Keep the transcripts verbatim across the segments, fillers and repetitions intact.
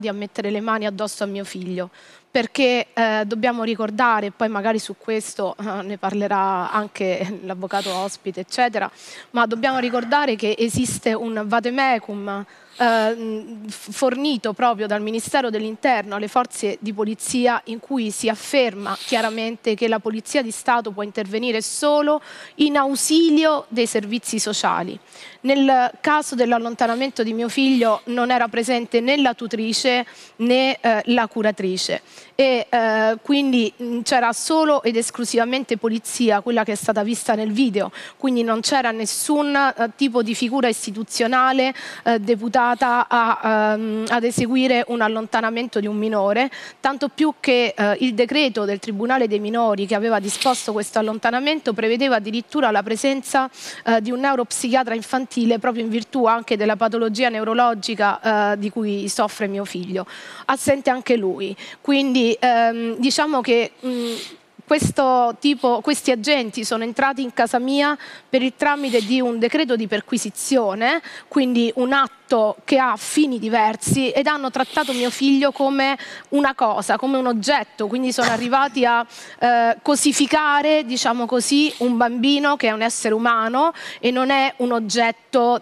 a mettere le mani addosso a mio figlio, perché eh, dobbiamo ricordare, poi magari su questo eh, ne parlerà anche l'avvocato ospite, eccetera, ma dobbiamo ricordare che esiste un vademecum eh, fornito proprio dal Ministero dell'Interno alle forze di polizia, in cui si afferma chiaramente che la Polizia di Stato può intervenire solo in ausilio dei servizi sociali. Nel caso dell'allontanamento di mio figlio non era presente né la tutrice né eh, la curatrice, e eh, quindi c'era solo ed esclusivamente polizia, quella che è stata vista nel video, quindi non c'era nessun eh, tipo di figura istituzionale eh, deputata a, ehm, ad eseguire un allontanamento di un minore, tanto più che eh, il decreto del Tribunale dei minori che aveva disposto questo allontanamento prevedeva addirittura la presenza eh, di un neuropsichiatra infantile, proprio in virtù anche della patologia neurologica eh, di cui soffre mio figlio, assente anche lui. Quindi ehm, diciamo che mh, questo tipo, questi agenti sono entrati in casa mia per il tramite di un decreto di perquisizione, quindi un atto che ha fini diversi, ed hanno trattato mio figlio come una cosa, come un oggetto, quindi sono arrivati a eh, cosificare, diciamo così, un bambino che è un essere umano e non è un oggetto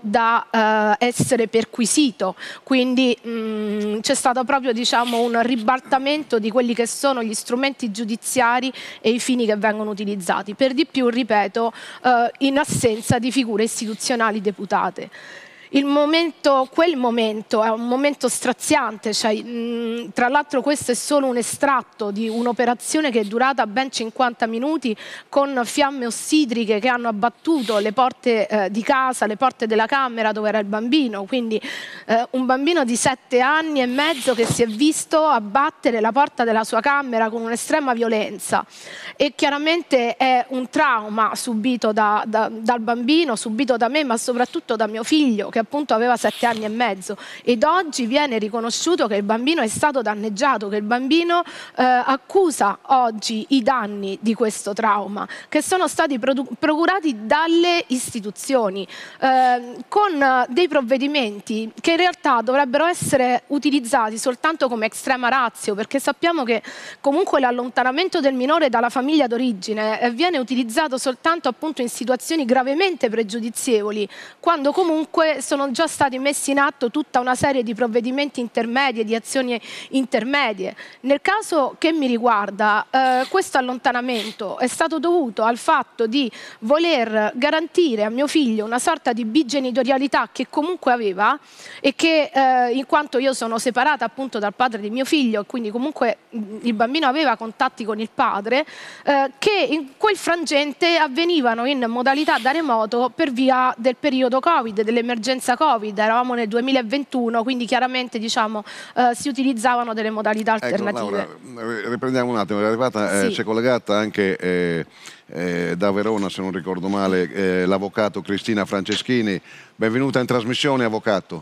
da eh, essere perquisito. Quindi c'è stato proprio, diciamo, un ribaltamento di quelli che sono gli strumenti giudiziari e i fini che vengono utilizzati, per di più, ripeto, eh, in assenza di figure istituzionali deputate. Il momento, quel momento è un momento straziante, cioè, mh, tra l'altro questo è solo un estratto di un'operazione che è durata ben cinquanta minuti, con fiamme ossidriche che hanno abbattuto le porte eh, di casa, le porte della camera dove era il bambino, quindi eh, un bambino di sette anni e mezzo che si è visto abbattere la porta della sua camera con un'estrema violenza, e chiaramente è un trauma subito da, da, dal bambino, subito da me, ma soprattutto da mio figlio, che appunto aveva sette anni e mezzo, ed oggi viene riconosciuto che il bambino è stato danneggiato, che il bambino eh, accusa oggi i danni di questo trauma, che sono stati procurati dalle istituzioni eh, con dei provvedimenti che in realtà dovrebbero essere utilizzati soltanto come extrema ratio, perché sappiamo che comunque l'allontanamento del minore dalla famiglia d'origine eh, viene utilizzato soltanto appunto in situazioni gravemente pregiudizievoli, quando comunque sono già stati messi in atto tutta una serie di provvedimenti intermedi e di azioni intermedie. Nel caso che mi riguarda, eh, questo allontanamento è stato dovuto al fatto di voler garantire a mio figlio una sorta di bigenitorialità che comunque aveva, e che eh, in quanto io sono separata appunto dal padre di mio figlio, e quindi comunque il bambino aveva contatti con il padre, eh, che in quel frangente avvenivano in modalità da remoto per via del periodo Covid, dell'emergenza Covid, eravamo nel duemilaventuno, quindi chiaramente, diciamo, eh, si utilizzavano delle modalità alternative. Ecco, Laura, riprendiamo un attimo, è arrivata, eh, sì. c'è collegata anche eh, eh, da Verona, se non ricordo male, eh, l'avvocato Cristina Franceschini. Benvenuta in trasmissione, avvocato.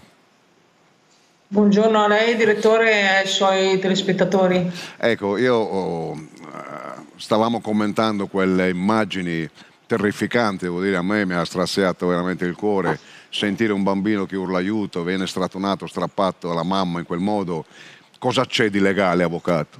Buongiorno a lei, direttore, e ai suoi telespettatori. Ecco, io oh, stavamo commentando quelle immagini terrificanti, devo dire, a me mi ha straziato veramente il cuore sentire un bambino che urla aiuto, viene strattonato, strappato alla mamma in quel modo. Cosa c'è di legale, avvocato?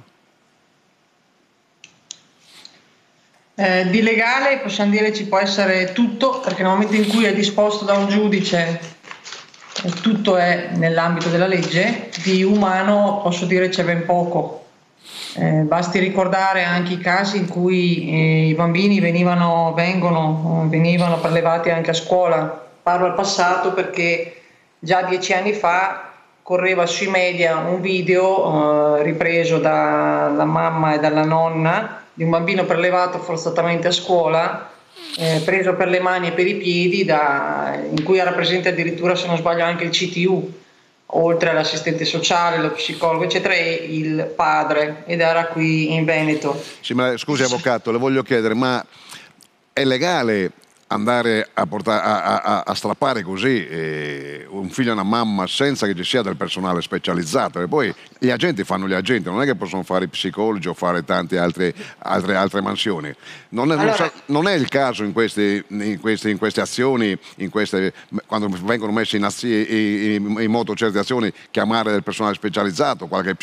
Eh, di legale possiamo dire ci può essere tutto, perché nel momento in cui è disposto da un giudice eh, tutto è nell'ambito della legge. Di umano posso dire c'è ben poco. Eh, basti ricordare anche i casi in cui eh, i bambini venivano, vengono, venivano prelevati anche a scuola. Parlo al passato perché già dieci anni fa correva sui media un video eh, ripreso dalla mamma e dalla nonna di un bambino prelevato forzatamente a scuola, eh, preso per le mani e per i piedi, da, in cui era presente addirittura, se non sbaglio, anche il C T U, oltre all'assistente sociale, lo psicologo, eccetera, e il padre, ed era qui in Veneto. Sì, ma scusi, avvocato, le voglio chiedere, ma è legale andare a, portare, a, a, a strappare così eh, un figlio a una mamma senza che ci sia del personale specializzato, e poi gli agenti fanno gli agenti, non è che possono fare i psicologi o fare tante altre, altre, altre mansioni. Non è, allora, non, sa, non è il caso in queste, in queste, in queste azioni, in queste, quando vengono messe in, in, in moto certe azioni, chiamare del personale specializzato, qualche